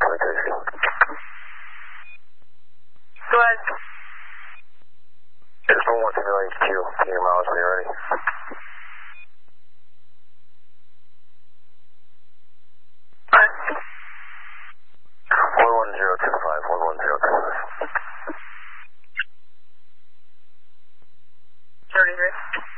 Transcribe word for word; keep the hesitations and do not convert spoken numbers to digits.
communication. Go ahead. It's one one two H Q, ten miles when you're ready. one one zero two five, one one zero two five. thirty-three.